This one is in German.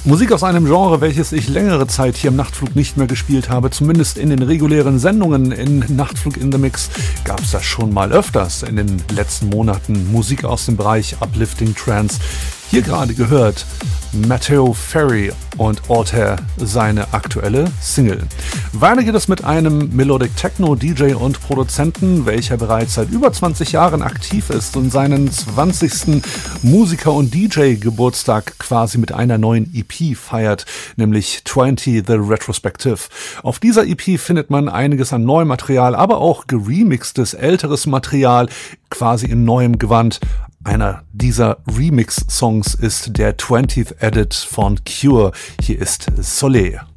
Musik aus einem Genre, welches ich längere Zeit hier im Nachtflug nicht mehr gespielt habe, zumindest in den regulären Sendungen in Nachtflug in the Mix, gab es das schon mal öfters in den letzten Monaten. Musik aus dem Bereich Uplifting Trance. Hier gerade gehört Matteo Ferri und Altair, seine aktuelle Single. Weiter geht es mit einem Melodic Techno DJ und Produzenten, welcher bereits seit über 20 Jahren aktiv ist und seinen 20. Musiker- und DJ-Geburtstag quasi mit einer neuen EP feiert, nämlich 20 The Retrospective. Auf dieser EP findet man einiges an neuem Material, aber auch geremixtes älteres Material, quasi in neuem Gewand. Einer dieser Remix-Songs ist der 20th Edit von Cure. Hier ist Soleil.